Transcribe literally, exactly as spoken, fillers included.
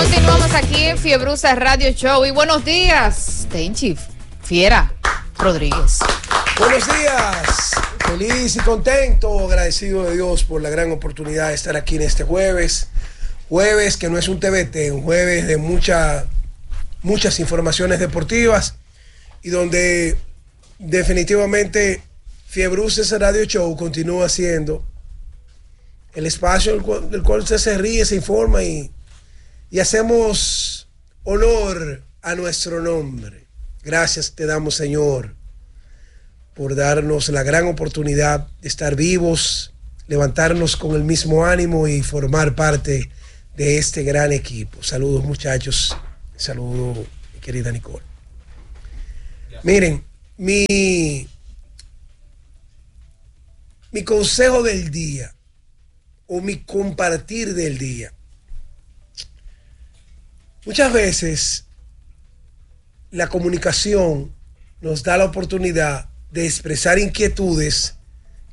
Continuamos aquí en Fiebrusa Radio Show y buenos días, Tenchi Fiera Rodríguez. Buenos días, feliz y contento, agradecido de Dios por la gran oportunidad de estar aquí en este jueves. Jueves que no es un T V T, un jueves de mucha, muchas informaciones deportivas y donde definitivamente Fiebrusa Radio Show continúa siendo el espacio del cual, del cual usted se ríe, se informa y, y hacemos honor a nuestro nombre. Gracias te damos, Señor, por darnos la gran oportunidad de estar vivos, levantarnos con el mismo ánimo y formar parte de este gran equipo. Saludos, muchachos. Saludos, mi querida Nicole. Miren, mi, mi consejo del día o mi compartir del día. Muchas veces la comunicación nos da la oportunidad de expresar inquietudes